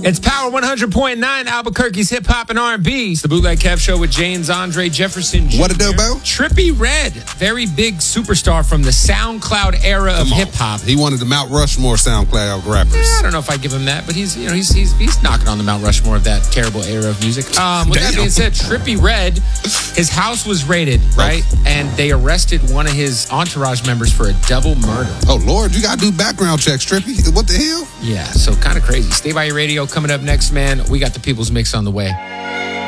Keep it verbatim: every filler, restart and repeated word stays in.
It's Power one hundred point nine, Albuquerque's hip hop and R and B. It's the Bootleg Kev Show with James Andre Jefferson Junior What it do, Bo? Trippie Redd, very big superstar from the SoundCloud era of hip hop. He wanted the Mount Rushmore SoundCloud rappers. Yeah, I don't know if I give him that, but he's you know he's he's he's knocking on the Mount Rushmore of that terrible era of music. Um, with that being said, Trippie Redd, his house was raided, right, oh. and they arrested one of his entourage members for a double murder. Oh Lord, you gotta do background checks, Trippie. What the hell? Yeah, so kind of crazy. Stay by your radio. Coming up next, man, we got the People's Mix on the way.